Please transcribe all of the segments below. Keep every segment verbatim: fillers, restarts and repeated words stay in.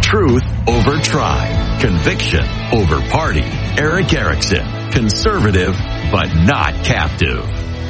Truth over tribe. Conviction over party. Erick Erickson. Conservative, but not captive.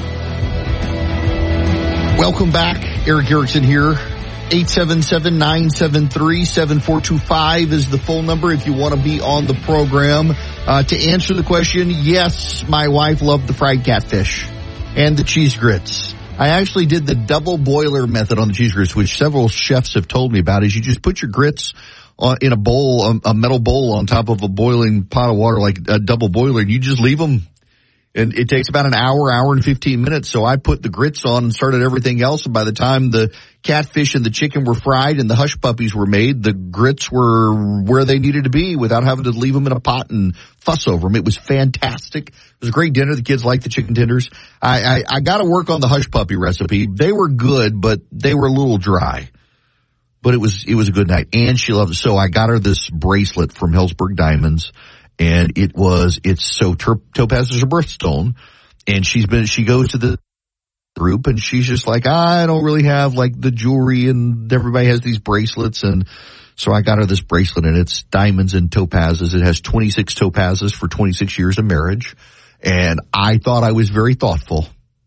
Welcome back. Erick Erickson here. eight seven seven, nine seven three, seven four two five is the phone number if you want to be on the program. Uh, to answer the question, yes, my wife loved the fried catfish and the cheese grits. I actually did the double boiler method on the cheese grits, which several chefs have told me about, is you just put your grits on, in a bowl, a, a metal bowl on top of a boiling pot of water, like a double boiler, and you just leave them. And it takes about an hour, hour and fifteen minutes. So I put the grits on and started everything else. And by the time the catfish and the chicken were fried and the hush puppies were made, the grits were where they needed to be without having to leave them in a pot and fuss over them. It was fantastic. It was a great dinner. The kids liked the chicken tenders. I, I, I got to work on the hush puppy recipe. They were good, but they were a little dry. But it was, it was a good night. And she loved it. So I got her this bracelet from Helzberg Diamonds. And it was, it's so topaz is her birthstone. And she's been, she goes to the group and she's just like, I don't really have like the jewelry and everybody has these bracelets. And so I got her this bracelet and it's diamonds and topazes. It has twenty-six topazes for twenty-six years of marriage. And I thought I was very thoughtful.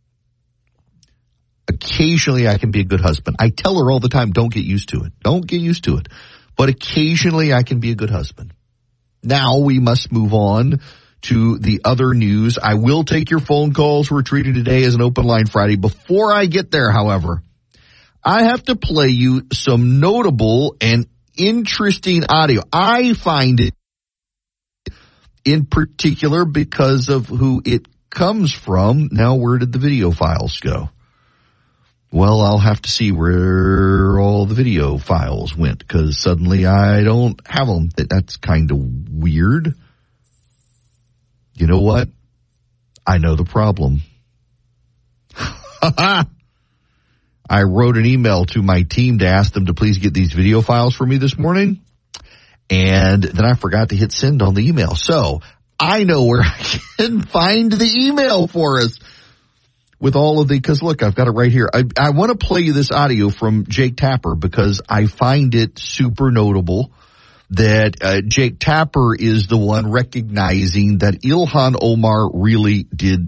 Occasionally I can be a good husband. I tell her all the time, don't get used to it. Don't get used to it. But occasionally I can be a good husband. Now we must move on to the other news. I will take your phone calls. We're treating today as an open line Friday. Before I get there, however, I have to play you some notable and interesting audio. I find it in particular because of who it comes from. Now, where did the video files go? Well, I'll have to see where all the video files went because suddenly I don't have them. That's kind of weird. You know what? I know the problem. I wrote an email to my team to ask them to please get these video files for me this morning. And then I forgot to hit send on the email. So I know where I can find the email for us. With all of the, because look, I've got it right here. I, I want to play you this audio from Jake Tapper because I find it super notable that uh, Jake Tapper is the one recognizing that Ilhan Omar really did